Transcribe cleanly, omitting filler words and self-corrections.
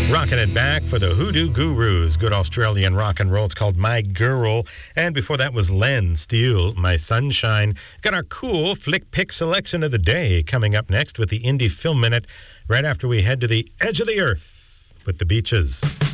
Rocking it back for the Hoodoo Gurus. Good Australian rock and roll. It's called My Girl. And before that was Len Steele, My Sunshine. Got our cool flick pick selection of the day coming up next with the Indie Film Minute right after we head to the edge of the earth with the Beaches.